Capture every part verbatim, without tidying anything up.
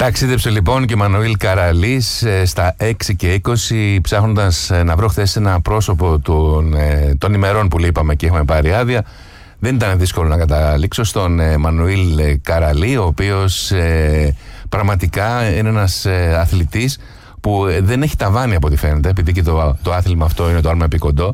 Ταξίδεψε λοιπόν και ο Μανουήλ Καραλής στα έξι και είκοσι, ψάχνοντας να βρω χθες ένα πρόσωπο των, των ημερών που είπαμε και έχουμε πάρει άδεια. Δεν ήταν δύσκολο να καταλήξω στον ε, Μανουήλ Καραλή, ο οποίος ε, πραγματικά είναι ένας ε, αθλητής που ε, δεν έχει ταβάνι από ό,τι φαίνεται, επειδή και το, το άθλημα αυτό είναι το άλμα επί κοντό.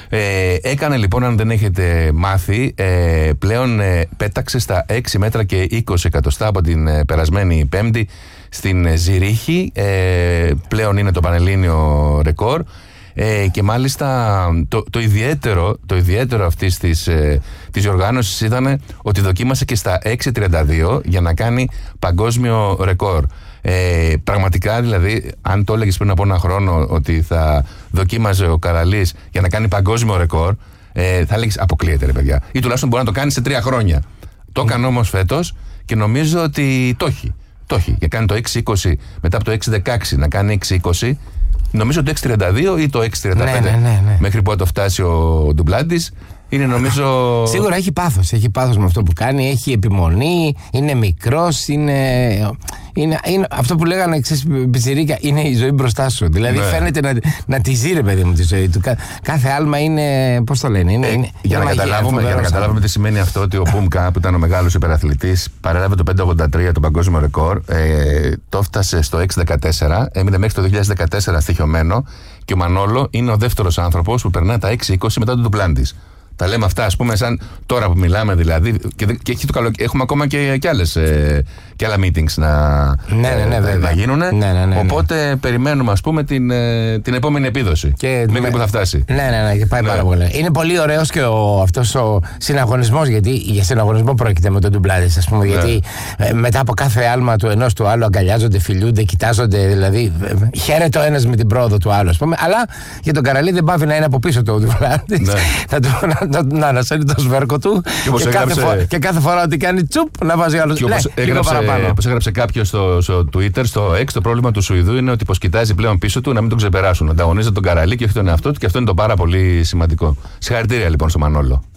Ε, έκανε λοιπόν, αν δεν έχετε μάθει, ε, πλέον ε, πέταξε στα έξι μέτρα και είκοσι εκατοστά από την ε, περασμένη Πέμπτη στην ε, Ζηρίχη. Ε, πλέον είναι το πανελλήνιο ρεκόρ. Ε, και μάλιστα το, το, ιδιαίτερο, το ιδιαίτερο αυτής της, ε, της οργάνωσης ήταν ότι δοκίμασε και στα έξι τριάντα δύο για να κάνει παγκόσμιο ρεκόρ. Ε, πραγματικά δηλαδή, αν το έλεγες πριν από ένα χρόνο ότι θα δοκίμαζε ο Καραλής για να κάνει παγκόσμιο ρεκόρ, ε, θα έλεγες αποκλείεται ρε παιδιά, ή τουλάχιστον μπορεί να το κάνει σε τρία χρόνια. Το έκανε όμως φέτος και νομίζω ότι το έχει. Το έχει. Και κάνει το έξι είκοσι μετά από το έξι δεκαέξι να κάνει έξι είκοσι. Νομίζω το έξι τριάντα δύο ή το έξι τριάντα πέντε ναι, ναι, ναι, ναι. μέχρι που θα το φτάσει ο Ντουμπλάντης. Είναι νομίζω. Σίγουρα έχει πάθος. Έχει πάθος με αυτό που κάνει. Έχει επιμονή. Είναι μικρός. Είναι, είναι, είναι αυτό που λέγανε ξέρεις, πιτσιρίκα. Είναι η ζωή μπροστά σου. Δηλαδή ναι. φαίνεται να, να τη ζει ρε παιδί μου τη ζωή του. Κάθε άλμα είναι. Πώς το λένε. Είναι, ε, είναι, για, να καταλάβουμε, για να καταλάβουμε τι σημαίνει αυτό, ότι ο Μπούμκα που ήταν ο μεγάλος υπεραθλητής παρέλαβε το πέντε ογδόντα τρία το παγκόσμιο ρεκόρ. Ε, το έφτασε στο έξι δεκατέσσερα. Έμεινε μέχρι το δύο χιλιάδες δεκατέσσερα στοιχειωμένο. Και ο Μανόλο είναι ο δεύτερος άνθρωπος που περνά τα έξι είκοσι μετά τον Ντουμπλάντης. Τα λέμε αυτά, ας πούμε, σαν τώρα που μιλάμε δηλαδή. Και, και έχει το καλό, έχουμε ακόμα και, και, άλλες, ε, και άλλα meetings να, ναι, ναι, ναι, ε, να γίνουν. Ναι, ναι, ναι, οπότε ναι. περιμένουμε, ας πούμε, την, ε, την επόμενη επίδοση. Και, μέχρι με, που θα φτάσει. Ναι, ναι, ναι, και πάει ναι. πάρα πολύ. Είναι πολύ ωραίος και ο, αυτός ο συναγωνισμός, γιατί για συναγωνισμό πρόκειται με τον Ντουμπλάντης, ας πούμε. Ναι. Γιατί ε, μετά από κάθε άλμα του ενός του άλλου αγκαλιάζονται, φιλούνται, κοιτάζονται. Δηλαδή, χαίρεται ο ένας με την πρόοδο του άλλου, ας πούμε. Αλλά για τον Καραλή δεν πάβει να είναι από πίσω του Ντουμπλάντης. Ναι. Να, να ανασένει το σβέρκο του και, και, έγραψε... κάθε φορά, και κάθε φορά ότι κάνει τσουπ να βάζει άλλο. Και όπως ναι, έγραψε, έγραψε κάποιος στο, στο Twitter, στο X, το πρόβλημα του Σουηδού είναι ότι πως κοιτάζει πλέον πίσω του να μην τον ξεπεράσουν. Ανταγωνίζεται τον Καραλή και όχι τον εαυτό του, και αυτό είναι το πάρα πολύ σημαντικό. Συγχαρητήρια λοιπόν στο Μανόλο.